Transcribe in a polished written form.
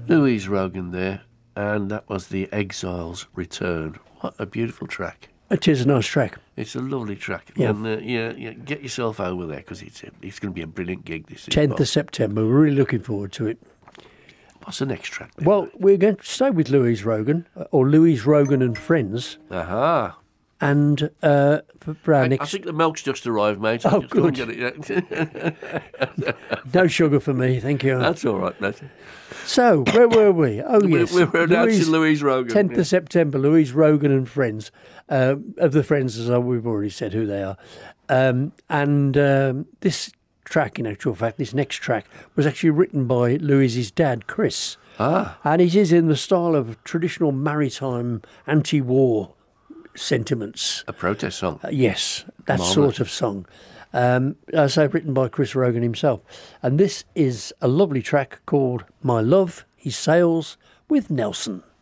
Louise Rogan there, and that was The Exiles Return. What a beautiful track. It is a nice track. It's a lovely track. Yeah. And get yourself over there because it's going to be a brilliant gig this 10th of September. We're really looking forward to it. What's the next track? Then? Well, we're going to stay with Louise Rogan, or Louise Rogan and Friends. Aha. And for our next... I think the milk's just arrived, mate. Oh, Just go and good. get it. No sugar for me, thank you. That's all right, mate. So, where were we? Oh, yes. We were announcing Louise Rogan. 10th of September, Louise Rogan and Friends. Of the Friends, as we've already said who they are. This track, in actual fact, this next track, was actually written by Louise's dad, Chris. Ah. And it is in the style of traditional maritime anti-war sentiments. A protest song. Yes, that Marvellous. sort of song. I say written by Chris Rogan himself. And this is a lovely track called My Love, He Sails with Nelson.